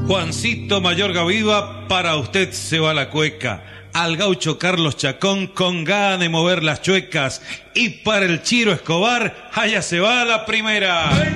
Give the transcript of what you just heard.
Juancito Mayorga Viva, para usted se va la cueca. Al gaucho Carlos Chacón con ganas de mover las chuecas. Y para el Chiro Escobar, allá se va la primera.